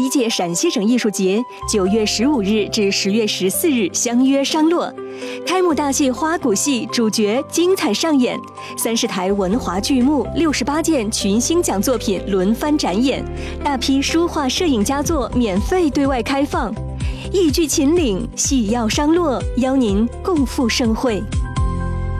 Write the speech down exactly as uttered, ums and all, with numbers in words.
一届陕西省艺术节九月十五日至十月十四日相约商洛。开幕大戏花鼓戏主角精彩上演，三十台文华剧目，六十八件群星奖作品轮番展演，大批书画摄影佳作免费对外开放。豫剧秦岭，戏要商洛，邀您共赴盛会。